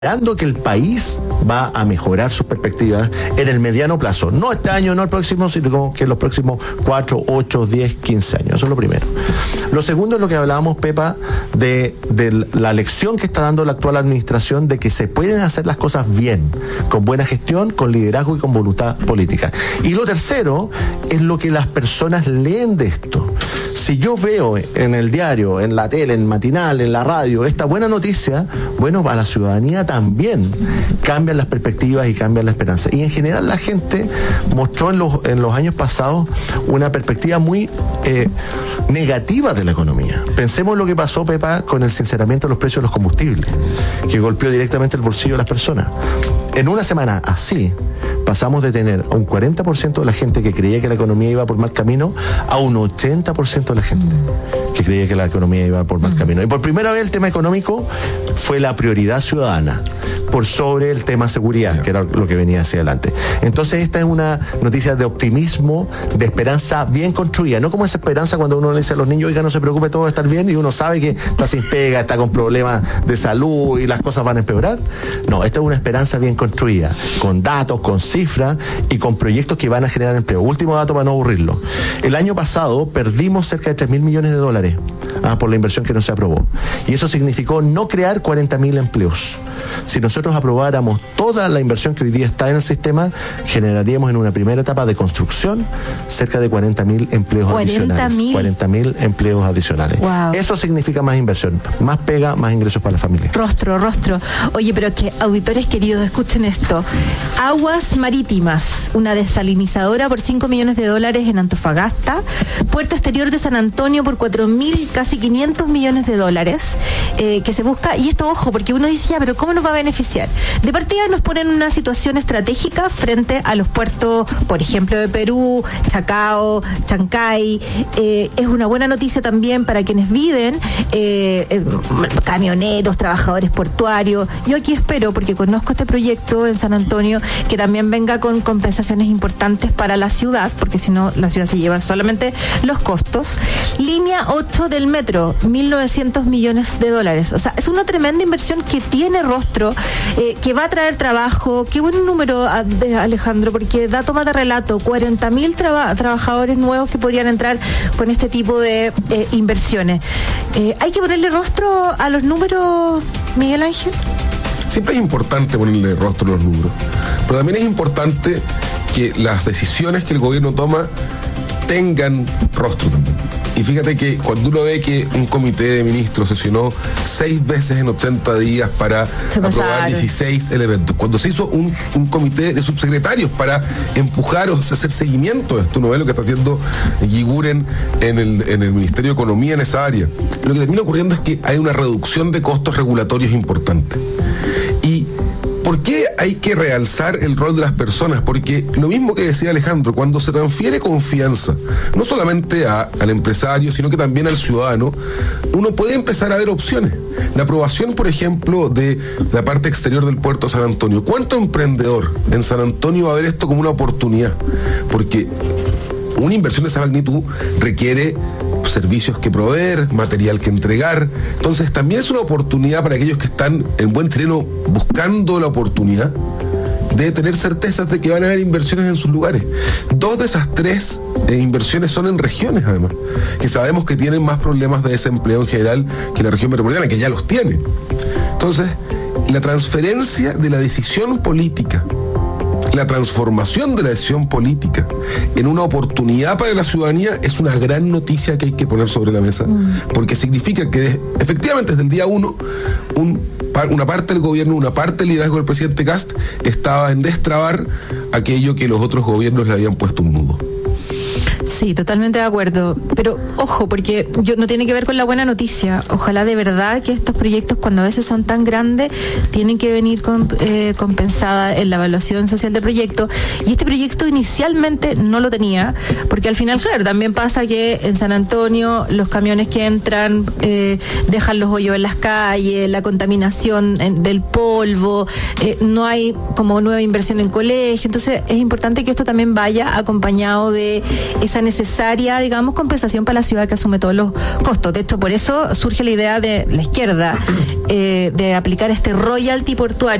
esperando que el país va a mejorar sus perspectivas en el mediano plazo. No este año, no el próximo, sino que en los próximos 4, 8, 10, 15 años. Eso es lo primero. Lo segundo es lo que hablábamos, Pepa, de la lección que está dando la actual administración de que se pueden hacer las cosas bien, con buena gestión, con liderazgo y con voluntad política. Y lo tercero es lo que las personas leen de esto. Si yo veo en el diario, en la tele, en el matinal, en la radio, esta buena noticia, bueno, a la ciudadanía también cambian las perspectivas y cambian la esperanza. Y en general la gente mostró en los años pasados una perspectiva muy negativa de la economía. Pensemos lo que pasó, Pepa, con el sinceramiento de los precios de los combustibles, que golpeó directamente el bolsillo de las personas. En una semana así, pasamos de tener a un 40% de la gente que creía que la economía iba por mal camino a un 80% de la gente que creía que la economía iba por mal camino. Y por primera vez el tema económico fue la prioridad ciudadana por sobre el tema seguridad, que era lo que venía hacia adelante. Entonces esta es una noticia de optimismo, de esperanza bien construida, no como esa esperanza cuando uno le dice a los niños, oiga, no se preocupe, todo va a estar bien, y uno sabe que está sin pega, está con problemas de salud y las cosas van a empeorar. No, esta es una esperanza bien construida, con datos, con cifras y con proyectos que van a generar empleo. Último dato para no aburrirlo. El año pasado perdimos cerca de $3.000 millones por la inversión que no se aprobó. Y eso significó no crear 40.000 empleos. Si nosotros aprobáramos toda la inversión que hoy día está en el sistema, generaríamos en una primera etapa de construcción cerca de 40.000 empleos adicionales. 40.000 empleos adicionales. Wow. Eso significa más inversión, más pega, más ingresos para la familia. Rostro. Oye, pero que auditores queridos, escuchen esto. Aguas Marítimas, una desalinizadora por $5 millones en Antofagasta. Puerto Exterior de San Antonio por 4.000, casi $500 millones, que se busca. Y esto, ojo, porque uno dice, ya, pero ¿cómo nos va a beneficiar? De partida nos ponen en una situación estratégica frente a los puertos, por ejemplo, de Perú, Chacao, Chancay. Es una buena noticia también para quienes viven, camioneros, trabajadores portuarios. Yo aquí espero, porque conozco este proyecto en San Antonio, que también venga con compensaciones importantes para la ciudad, porque si no, la ciudad se lleva solamente los costos. Línea 8 del metro, $1.900 millones. O sea, es una tremenda inversión que tiene rostro, que va a traer trabajo. Qué buen número, Alejandro, porque da toma de relato, 40.000 trabajadores nuevos que podrían entrar con este tipo de inversiones. ¿Hay que ponerle rostro a los números, Miguel Ángel? Siempre es importante ponerle rostro a los números, pero también es importante que las decisiones que el gobierno toma tengan rostro también. Y fíjate que cuando uno ve que un comité de ministros sesionó 6 veces en 80 días para aprobar 16 elementos, cuando se hizo un comité de subsecretarios para empujar o hacer seguimiento de esto, ¿no ves lo que está haciendo Yiguren en el Ministerio de Economía en esa área? Lo que termina ocurriendo es que hay una reducción de costos regulatorios importante. Y ¿por qué hay que realzar el rol de las personas? Porque lo mismo que decía Alejandro, cuando se transfiere confianza, no solamente al empresario, sino que también al ciudadano, uno puede empezar a ver opciones. La aprobación, por ejemplo, de la parte exterior del puerto de San Antonio. ¿Cuánto emprendedor en San Antonio va a ver esto como una oportunidad? Porque una inversión de esa magnitud requiere servicios que proveer, material que entregar. Entonces también es una oportunidad para aquellos que están en buen terreno buscando la oportunidad de tener certezas de que van a haber inversiones en sus lugares. 2 de esas 3 inversiones son en regiones, además, que sabemos que tienen más problemas de desempleo en general que la región metropolitana, que ya los tiene. Entonces, la transferencia de la decisión política, la transformación de la decisión política en una oportunidad para la ciudadanía es una gran noticia que hay que poner sobre la mesa, porque significa que efectivamente desde el día 1 una parte del gobierno, una parte del liderazgo del presidente Kast estaba en destrabar aquello que los otros gobiernos le habían puesto un nudo. Sí, totalmente de acuerdo. Pero ojo, porque no tiene que ver con la buena noticia. Ojalá de verdad que estos proyectos, cuando a veces son tan grandes, tienen que venir compensada en la evaluación social del proyecto. Y este proyecto inicialmente no lo tenía, porque al final, claro, también pasa que en San Antonio los camiones que entran dejan los hoyos en las calles, la contaminación del polvo, no hay como nueva inversión en colegio. Entonces es importante que esto también vaya acompañado de esa necesaria, digamos, compensación para la ciudad que asume todos los costos. De hecho, por eso surge la idea de la izquierda de aplicar este royalty portuario